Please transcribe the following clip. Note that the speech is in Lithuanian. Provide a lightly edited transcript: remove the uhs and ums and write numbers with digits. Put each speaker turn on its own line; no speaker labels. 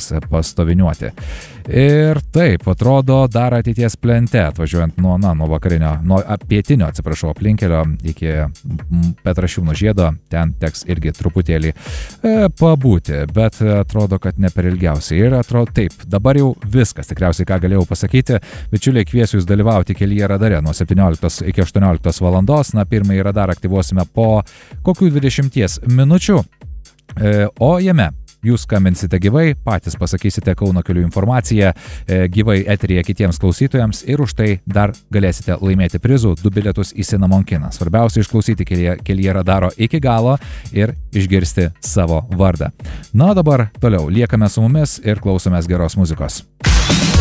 pastoviniuoti. Ir taip, atrodo, dar ateities plente, atvažiuojant nuo vakarinio, pietinio, aplinkelio iki Petrašiūnų žiedo, ten teks irgi truputėlį pabūti, bet atrodo, kad ne per ilgiausiai. Ir atrodo, taip, dabar jau viskas, tikriausiai ką galėjau pasakyti. Bičiuliai, kviesiu jūs dalyvauti kelyje radare nuo 17 iki 18 valandos. Pirmąjį radarą aktyvuosime po kokių 20 minučių, o jame jūs skambinsite gyvai, patys pasakysite Kauno kelių informaciją gyvai eteryje kitiems klausytojams ir už tai dar galėsite laimėti prizų 2 bilietus į Cinnamon kiną. Svarbiausia išklausyti kelyje radaro iki galo ir išgirsti savo vardą. Na, o dabar toliau liekame su mumis ir klausomės geros muzikos.